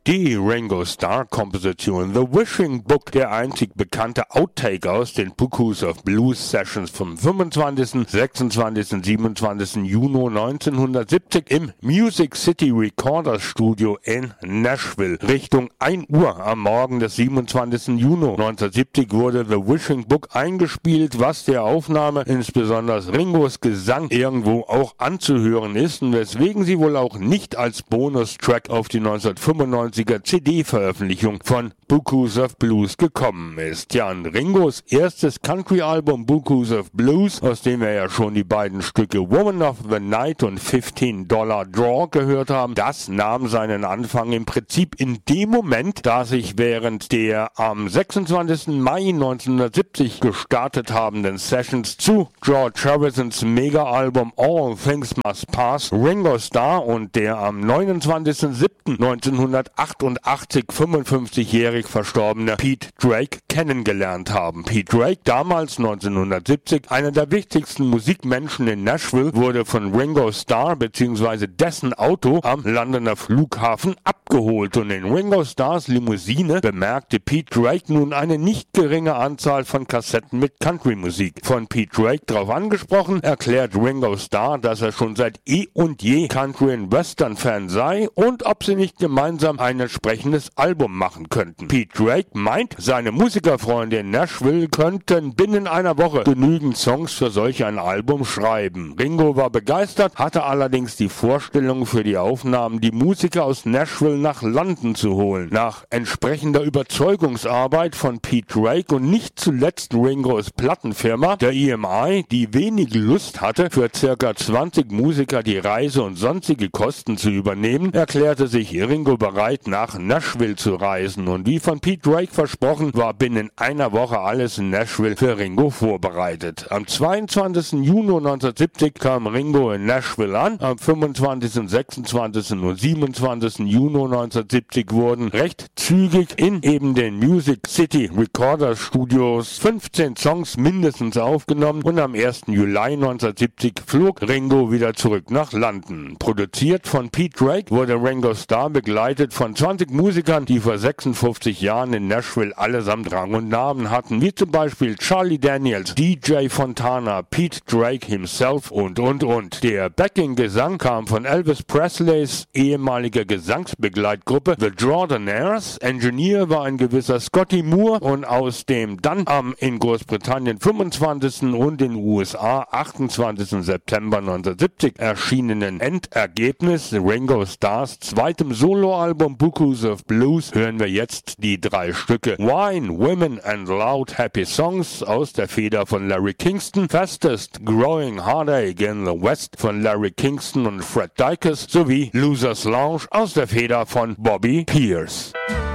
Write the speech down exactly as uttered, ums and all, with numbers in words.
Die Ringo Starr-Komposition The Wishing Book, der einzig bekannte Outtake aus den Bucus of Blues Sessions vom fünfundzwanzigsten, sechsundzwanzigsten, siebenundzwanzigsten Juni neunzehnhundertsiebzig im Music City Recorders Studio in Nashville. Richtung ein Uhr am Morgen des siebenundzwanzigsten Juni neunzehnhundertsiebzig wurde The Wishing Book eingespielt, was der Aufnahme, insbesondere Ringos Gesang, irgendwo auch anzuhören ist und weswegen sie wohl auch nicht als Bonustrack auf die neunzehnhundertfünfundneunziger C D-Veröffentlichung von Bucus of Blues gekommen ist. Ja, und Ringos erstes Country-Album Bucus of Blues, aus dem wir ja schon die beiden Stücke Woman of the Night und fifteen Dollar Draw gehört haben, das nahm seinen Anfang im Prinzip in dem Moment, da sich während der am sechsundzwanzigsten Mai neunzehnhundertsiebzig gestartet habenden Sessions zu George Harrisons Mega-Album All Things Must Pass Ringo Starr und der am neunundzwanzigsten siebten neunzehnhundertachtundachtzig fünfundfünfzigjährig verstorbene Pete Drake kennengelernt haben. Pete Drake, damals neunzehnhundertsiebzig einer der wichtigsten Musikmenschen in Nashville, wurde von Ringo Starr bzw. dessen Auto am Londoner Flughafen abgeholt und in Ringo Starrs Limousine bemerkte Pete Drake nun eine nicht geringe Anzahl von Kassetten mit Country-Musik. Von Pete Drake darauf angesprochen, erklärt Ringo Starr, dass er schon seit eh und je Country- und Western-Fan sei und ob sie nicht gemeinsam ein entsprechendes Album machen könnten. Pete Drake meint, seine Musikerfreunde in Nashville könnten binnen einer Woche genügend Songs für solch ein Album schreiben. Ringo war begeistert, hatte allerdings die Vorstellung für die Aufnahmen, die Musiker aus Nashville nach London zu holen. Nach entsprechender Überzeugungsarbeit von Pete Drake und nicht zuletzt Ringos Plattenfirma, der E M I, die wenig Lust hatte, für circa zwanzig Musiker die Reise und sonstige Kosten zu übernehmen, erklärte sich Ringo bereit, nach Nashville zu reisen und wie von Pete Drake versprochen, war binnen einer Woche alles in Nashville für Ringo vorbereitet. Am zweiundzwanzigsten Juni neunzehnhundertsiebzig kam Ringo in Nashville an, am fünfundzwanzigsten, sechsundzwanzigsten und siebenundzwanzigsten Juni neunzehnhundertsiebzig wurden recht zügig in eben den Music City Recorders Studios fünfzehn Songs mindestens aufgenommen und am ersten Juli neunzehnhundertsiebzig flog Ringo wieder zurück nach London. Produziert von Pete Drake wurde Ringo Starr begleitet von zwanzig Musikern, die vor sechsundfünfzig Jahren in Nashville allesamt Rang und Namen hatten, wie zum Beispiel Charlie Daniels, D J Fontana, Pete Drake himself und und und. Der Backing-Gesang kam von Elvis Presleys ehemaliger Gesangsbegleitgruppe The Jordanaires. Engineer war ein gewisser Scotty Moore und aus dem dann am in Großbritannien fünfundzwanzigsten und in den U S A achtundzwanzigsten September neunzehnhundertsiebzig erschienenen Endergebnis Ringo Starrs zweitem Soloalbum Bucus of Blues hören wir jetzt die drei Stücke Wine, Women and Loud Happy Songs aus der Feder von Larry Kingston, Fastest Growing Heartache in the West von Larry Kingston und Fred Dykes sowie Losers Lounge aus der Feder von Bobby Pierce.